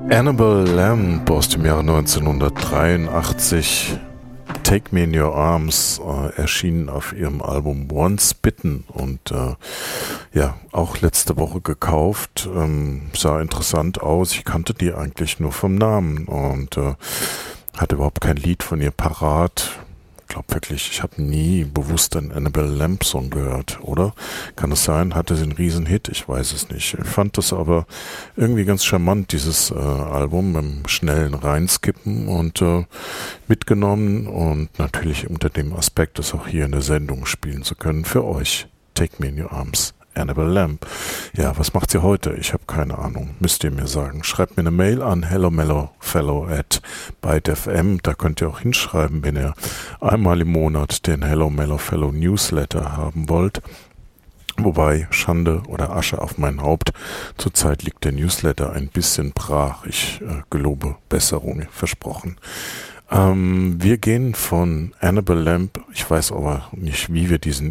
Annabelle Lamb aus dem Jahre 1983, Take Me in Your Arms, erschienen auf ihrem Album Once Bitten und ja, auch letzte Woche gekauft, sah interessant aus. Ich kannte die eigentlich nur vom Namen und hatte überhaupt kein Lied von ihr parat. Ich glaube wirklich, ich habe nie bewusst einen Annabelle Lamb Song gehört, oder? Kann es sein? Hatte sie einen Riesenhit? Ich weiß es nicht. Ich fand das aber irgendwie ganz charmant, dieses Album, beim schnellen Reinskippen und mitgenommen und natürlich unter dem Aspekt, das auch hier in der Sendung spielen zu können für euch. Take Me in Your Arms. Annabelle Lamb. Ja, was macht sie heute? Ich habe keine Ahnung. Müsst ihr mir sagen. Schreibt mir eine Mail an hellomellofellow@bytefm. Da könnt ihr auch hinschreiben, wenn ihr einmal im Monat den Hello Mellow Fellow Newsletter haben wollt. Wobei, Schande oder Asche auf mein Haupt, zurzeit liegt der Newsletter ein bisschen brach. Ich gelobe Besserung, versprochen. Wir gehen von Annabelle Lamb, ich weiß aber nicht, wie wir diesen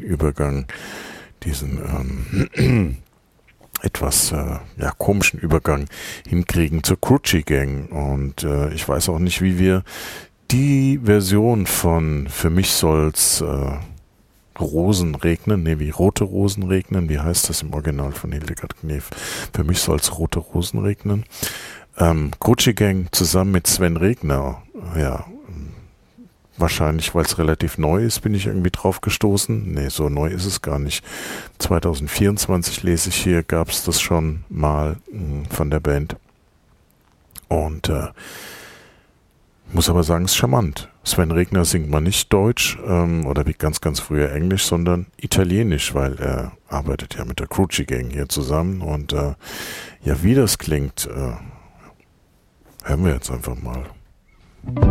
etwas komischen Übergang hinkriegen zur Cruchy Gang. Und ich weiß auch nicht, wie wir die Version von Für mich soll's Rosen regnen, wie rote Rosen regnen, wie heißt das im Original von Hildegard Knef? Für mich soll's rote Rosen regnen. Cruchy Gang zusammen mit Sven Regner, ja, wahrscheinlich, weil es relativ neu ist, bin ich irgendwie drauf gestoßen. Nee, so neu ist es gar nicht. 2024 lese ich hier, gab es das schon mal von der Band. Und muss aber sagen, es ist charmant. Sven Regner singt mal nicht Deutsch oder wie ganz, ganz früher Englisch, sondern Italienisch, weil er arbeitet ja mit der Cruchy Gang hier zusammen. Und ja, wie das klingt, hören wir jetzt einfach mal.